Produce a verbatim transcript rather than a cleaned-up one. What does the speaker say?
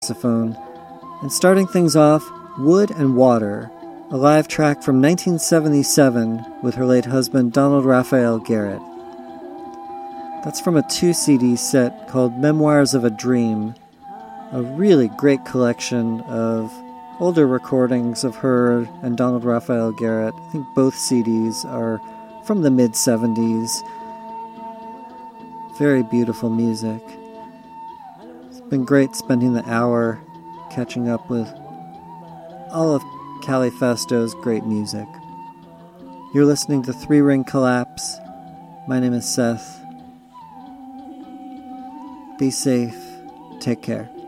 saxophone. And starting things off, Wood and Water, a live track from nineteen seventy-seven with her late husband Donald Raphael Garrett. That's from a two-C D set called Memoirs of a Dream, a really great collection of older recordings of her and Donald Raphael Garrett. I think both C Ds are from the mid-seventies. Very beautiful music. It's been great spending the hour catching up with all of Callie Fasto's great music. You're listening to Three Ring Collapse. My name is Seth. Be safe. Take care.